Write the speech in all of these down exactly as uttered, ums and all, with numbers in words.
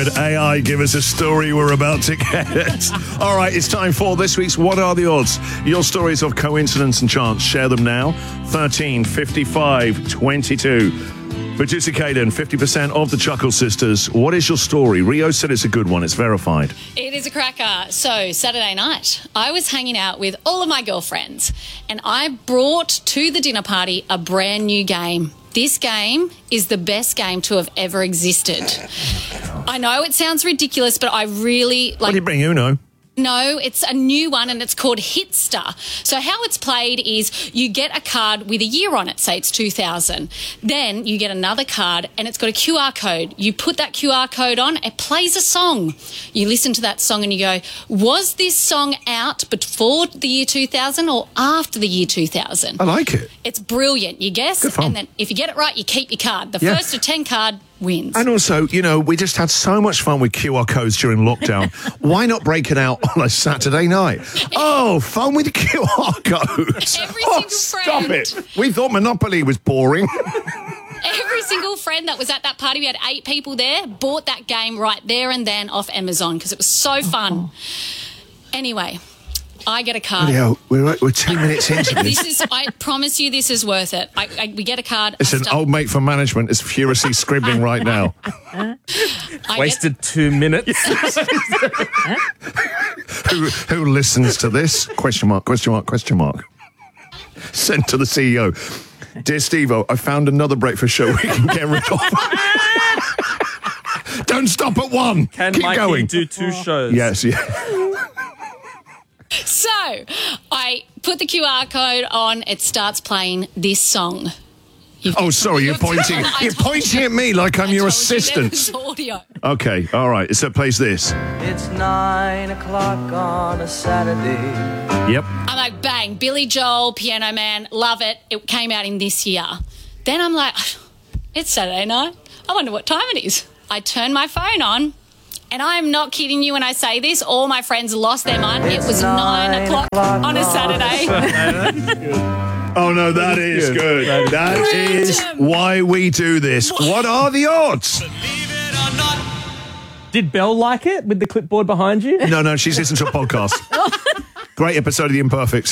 said, A I, give us a story we're about to get. All right, it's time for this week's What Are the Odds? Your stories of coincidence and chance. Share them now. thirteen fifty-five twenty-two. Producer Caden, fifty percent of the Chuckle Sisters. What is your story? Rio said it's a good one. It's verified. It is a cracker. So, Saturday night, I was hanging out with all of my girlfriends and I brought to the dinner party a brand new game. This game is the best game to have ever existed. I know it sounds ridiculous, but I really like. What do you bring, Uno? No, it's a new one and it's called Hitster. So how it's played is you get a card with a year on it, say it's two thousand. Then you get another card and it's got a Q R code. You put that Q R code on, it plays a song. You listen to that song and you go, was this song out before the year two thousand or after the year two thousand? I like it. It's brilliant. You guess, Good fun. and then if you get it right, you keep your card. The Yeah. first to ten card wins. And also, you know, we just had so much fun with Q R codes during lockdown. Why not break it out on a Saturday night? Oh, fun with Q R codes. Every oh, single stop friend. it. We thought Monopoly was boring. Every single friend that was at that party, we had eight people there, bought that game right there and then off Amazon because it was so fun. Anyway, I get a card. Yeah, we're, we're two minutes into this. This is, I promise you, this is worth it. I, I, we get a card. It's I an start- old mate from management is furiously scribbling right now. I Wasted get, two minutes. who, who listens to this? Question mark, question mark, question mark. Sent to the C E O. Dear Steve-O, I found another breakfast show we can get rid of. Don't stop at one. Can Keep Mikey going. do two shows? Yes, yeah. So I put the Q R code on. It starts playing this song. You've- Oh, sorry, you're pointing. I You're told pointing you. at me like I'm I your told you there assistant. was audio. Okay, all right. So it plays this. It's nine o'clock on a Saturday. Yep. I'm like, bang, Billy Joel, Piano Man, love it. It came out in this year. Then I'm like, it's Saturday night. I wonder what time it is. I turn my phone on, and I'm not kidding you when I say this. All my friends lost their mind. It was nine o'clock on a Saturday. Oh, no, that is good. good. That is why we do this. What are the odds? Did Belle like it with the clipboard behind you? No, no, she's listened to a podcast. Great episode of The Imperfects.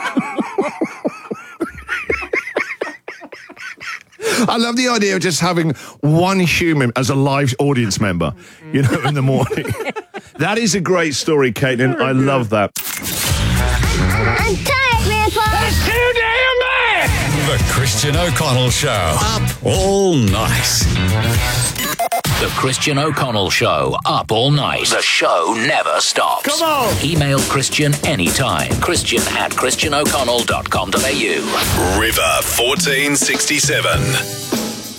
I love the idea of just having one human as a live audience member, you know, in the morning. That is a great story, Caitlin. I love that. I'm tired, Grandpa. That's too damn bad! The Christian O'Connell Show. Up all night. The Christian O'Connell Show, up all night. The show never stops. Come on. Email Christian anytime. Christian at christian o'connell dot com dot a u. River fourteen sixty-seven.